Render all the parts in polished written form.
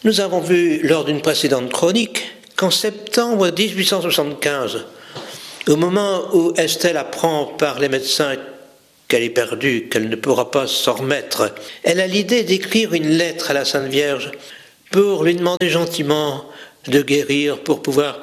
Nous avons vu lors d'une précédente chronique qu'en septembre 1875, au moment où Estelle apprend par les médecins qu'elle est perdue, qu'elle ne pourra pas s'en remettre, elle a l'idée d'écrire une lettre à la Sainte Vierge pour lui demander gentiment de guérir, pour pouvoir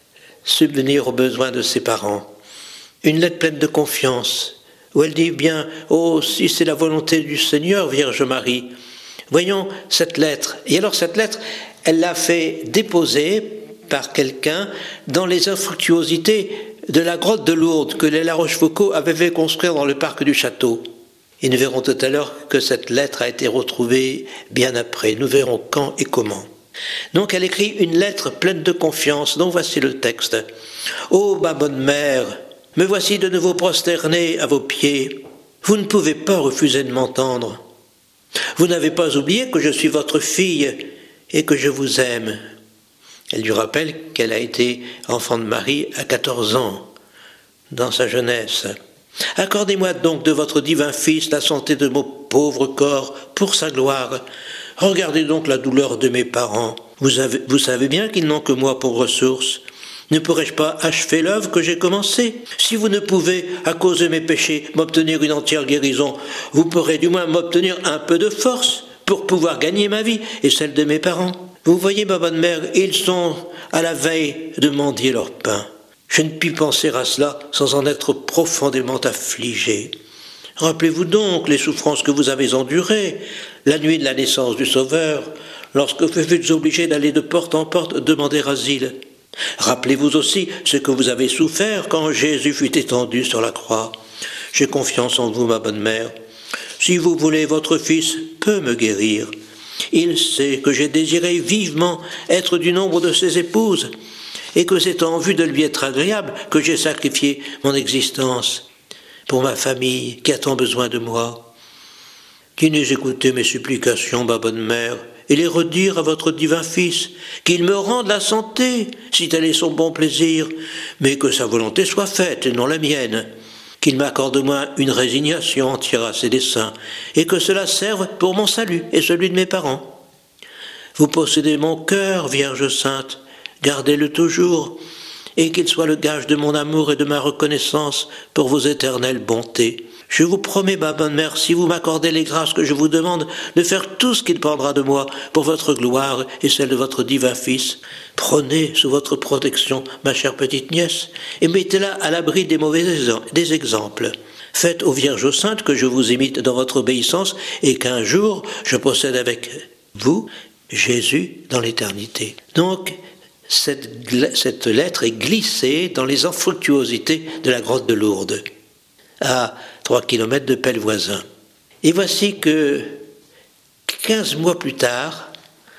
subvenir aux besoins de ses parents. Une lettre pleine de confiance, où elle dit bien « Oh, si c'est la volonté du Seigneur, Vierge Marie !» Voyons cette lettre. Et alors cette lettre, elle l'a fait déposer par quelqu'un dans les infructuosités de la grotte de Lourdes que les La Rochefoucauld avaient fait construire dans le parc du château. Et nous verrons tout à l'heure que cette lettre a été retrouvée bien après. Nous verrons quand et comment. Donc elle écrit une lettre pleine de confiance, dont voici le texte. « Ô ma bonne mère, me voici de nouveau prosternée à vos pieds. Vous ne pouvez pas refuser de m'entendre. Vous n'avez pas oublié que je suis votre fille et que je vous aime. » Elle lui rappelle qu'elle a été enfant de Marie à 14 ans, dans sa jeunesse. « Accordez-moi donc de votre divin Fils la santé de mon pauvre corps pour sa gloire. Regardez donc la douleur de mes parents. Vous savez bien qu'ils n'ont que moi pour ressource. Ne pourrais-je pas achever l'œuvre que j'ai commencée? Si vous ne pouvez, à cause de mes péchés, m'obtenir une entière guérison, vous pourrez du moins m'obtenir un peu de force pour pouvoir gagner ma vie et celle de mes parents. Vous voyez, ma bonne mère, ils sont à la veille de mendier leur pain. Je ne puis penser à cela sans en être profondément affligé. Rappelez-vous donc les souffrances que vous avez endurées, la nuit de la naissance du Sauveur, lorsque vous fûtes obligés d'aller de porte en porte demander asile. Rappelez-vous aussi ce que vous avez souffert quand Jésus fut étendu sur la croix. J'ai confiance en vous, ma bonne mère. Si vous voulez, votre Fils peut me guérir. Il sait que j'ai désiré vivement être du nombre de ses épouses, et que c'est en vue de lui être agréable que j'ai sacrifié mon existence pour ma famille qui a tant besoin de moi. Daignez écouter mes supplications, ma bonne mère, et les redire à votre divin Fils, qu'il me rende la santé, si tel est son bon plaisir, mais que sa volonté soit faite et non la mienne, qu'il m'accorde au moins une résignation entière à ses desseins, et que cela serve pour mon salut et celui de mes parents. Vous possédez mon cœur, Vierge Sainte, gardez-le toujours, et qu'il soit le gage de mon amour et de ma reconnaissance pour vos éternelles bontés. Je vous promets, ma bonne mère, si vous m'accordez les grâces que je vous demande, de faire tout ce qui dépendra de moi pour votre gloire et celle de votre divin Fils. Prenez sous votre protection ma chère petite nièce et mettez-la à l'abri des exemples. Faites aux Vierges Saintes que je vous imite dans votre obéissance et qu'un jour je possède avec vous Jésus dans l'éternité. Donc, cette lettre est glissée dans les infructuosités de la grotte de Lourdes, à 3 kilomètres de Pellevoisin. Et voici que 15 mois plus tard,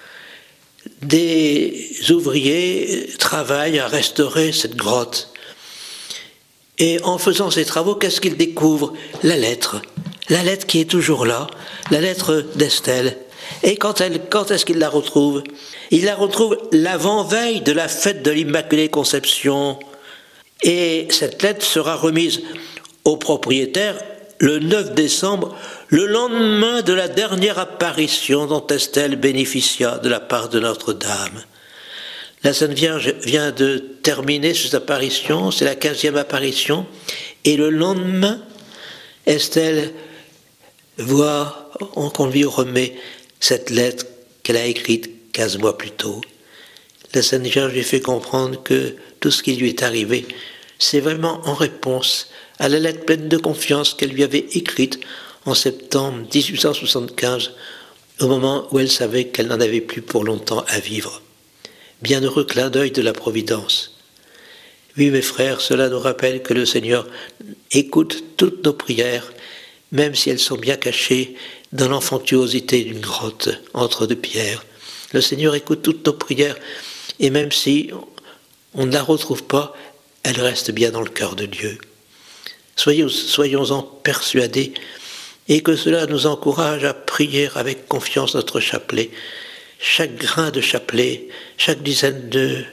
des ouvriers travaillent à restaurer cette grotte. Et en faisant ces travaux, qu'est-ce qu'ils découvrent? La lettre qui est toujours là, la lettre d'Estelle. Et quand est-ce qu'ils la retrouvent? Ils la retrouvent l'avant-veille de la fête de l'Immaculée Conception. Et cette lettre sera remise au propriétaire le 9 décembre, le lendemain de la dernière apparition dont Estelle bénéficia de la part de Notre-Dame. La Sainte Vierge vient de terminer cette apparition, c'est la 15e apparition, et le lendemain, Estelle voit qu'on lui remet cette lettre qu'elle a écrite 15 mois plus tôt. La Sainte Vierge lui fait comprendre que tout ce qui lui est arrivé, c'est vraiment en réponse à la lettre pleine de confiance qu'elle lui avait écrite en septembre 1875, au moment où elle savait qu'elle n'en avait plus pour longtemps à vivre. Bienheureux clin d'œil de la Providence. Oui, mes frères, cela nous rappelle que le Seigneur écoute toutes nos prières, même si elles sont bien cachées dans l'enfantuosité d'une grotte entre deux pierres. Le Seigneur écoute toutes nos prières, et même si on ne la retrouve pas, elle reste bien dans le cœur de Dieu. Soyons-en persuadés, et que cela nous encourage à prier avec confiance notre chapelet. Chaque grain de chapelet, chaque dizaine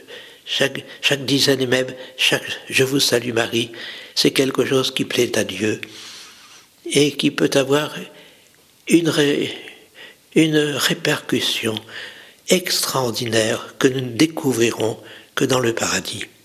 et même chaque « Je vous salue Marie », c'est quelque chose qui plaît à Dieu et qui peut avoir une répercussion extraordinaire que nous ne découvrirons que dans le paradis.